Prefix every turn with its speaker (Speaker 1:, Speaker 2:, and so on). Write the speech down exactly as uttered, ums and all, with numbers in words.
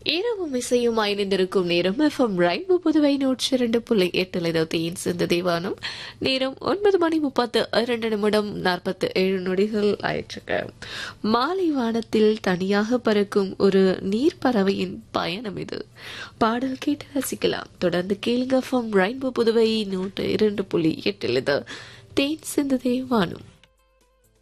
Speaker 1: இரவும் இசையுமாய் இணைந்திருக்கும் நேரம் எஃப்எம் ரெயின்போ புதுவை நூற்றி இரண்டு புள்ளி எட்டில் தேன் சிந்து தேவானம் நேரம் ஒன்பது மணி முப்பத்து இரண்டு நிமிடம் நாற்பத்தி ஏழு நொடிகள் ஆயிற்றுக்கு. மாலை வானத்தில் தனியாக பறக்கும் ஒரு நீர்ப்பறவையின் பயணம் இது. பாடல் கேட்டு ரசிக்கலாம். தொடர்ந்து கேளுங்க எஃப்எம் ரெயின்போ புதுவை நூற்றி இரண்டு புள்ளி எட்டில் தேன் சிந்து தேவானம்.